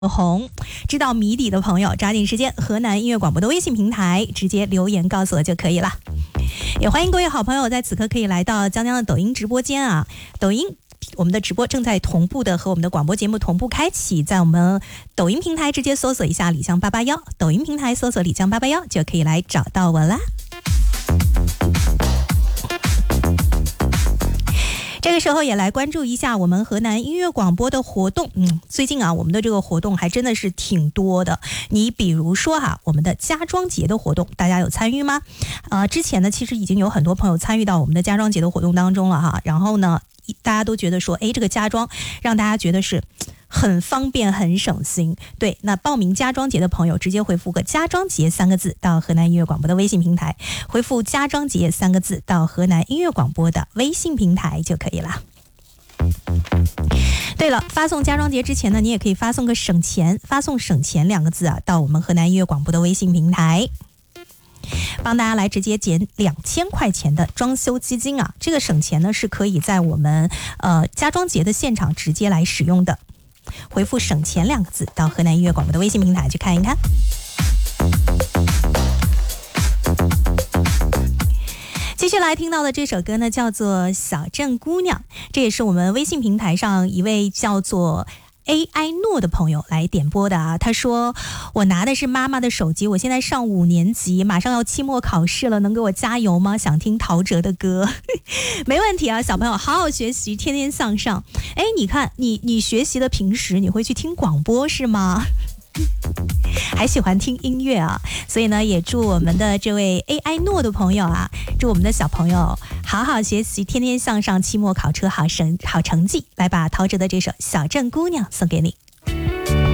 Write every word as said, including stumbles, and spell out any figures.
红，知道谜底的朋友抓紧时间河南音乐广播的微信平台直接留言告诉我就可以了。也欢迎各位好朋友在此刻可以来到江江的抖音直播间啊，抖音我们的直播正在同步的和我们的广播节目同步开启，在我们抖音平台直接搜索一下李江八八幺，抖音平台搜索李江八八幺就可以来找到我啦。这个时候也来关注一下我们河南音乐广播的活动。嗯，最近啊，我们的这个活动还真的是挺多的。你比如说哈、啊，我们的家装节的活动，大家有参与吗？呃，之前呢，其实已经有很多朋友参与到我们的家装节的活动当中了哈。然后呢，大家都觉得说，哎，这个家装让大家觉得是很方便很省心。对，那报名家装节的朋友直接回复个家装节三个字到河南音乐广播的微信平台，回复家装节三个字到河南音乐广播的微信平台就可以了。对了，发送家装节之前呢，你也可以发送个省钱，发送省钱两个字啊到我们河南音乐广播的微信平台，帮大家来直接减两千块钱的装修基金啊。这个省钱呢是可以在我们呃家装节的现场直接来使用的。回复省钱两个字到河南音乐广播的微信平台去看一看。继续来听到的这首歌呢叫做小镇姑娘，这也是我们微信平台上一位叫做A I 诺的朋友来点播的啊。他说，我拿的是妈妈的手机，我现在上五年级，马上要期末考试了，能给我加油吗？想听陶喆的歌。没问题啊，小朋友好好学习，天天向上。哎，你看你你学习的平时你会去听广播是吗？还喜欢听音乐啊，所以呢也祝我们的这位 A I 诺的朋友啊，祝我们的小朋友好好学习，天天向上，期末考出好成好成绩。来把陶喆的这首小镇姑娘送给你。